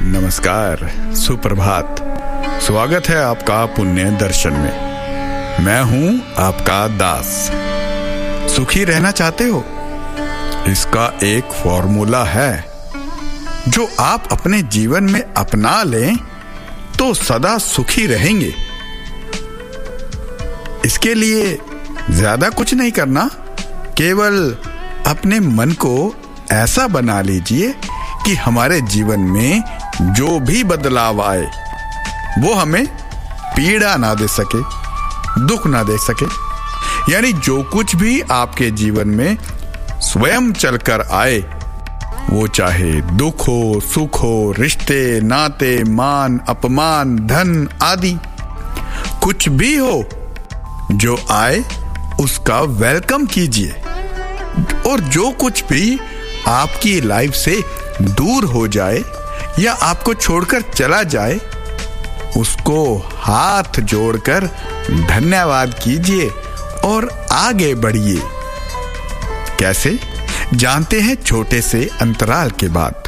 नमस्कार, सुप्रभात। स्वागत है आपका पुण्य दर्शन में। मैं हूं आपका दास। सुखी रहना चाहते हो? इसका एक फॉर्मूला है। जो आप अपने जीवन में अपना लें तो सदा सुखी रहेंगे। इसके लिए ज्यादा कुछ नहीं करना, केवल अपने मन को ऐसा बना लीजिए कि हमारे जीवन में जो भी बदलाव आए वो हमें पीड़ा ना दे सके, दुख ना दे सके। यानी जो कुछ भी आपके जीवन में स्वयं चलकर आए, वो चाहे दुख हो, सुख हो, रिश्ते, नाते, मान, अपमान, धन आदि कुछ भी हो, जो आए उसका वेलकम कीजिए। और जो कुछ भी आपकी लाइफ से दूर हो जाए या आपको छोड़कर चला जाए, उसको हाथ जोड़कर धन्यवाद कीजिए और आगे बढ़िए। कैसे? जानते हैं छोटे से अंतराल के बाद।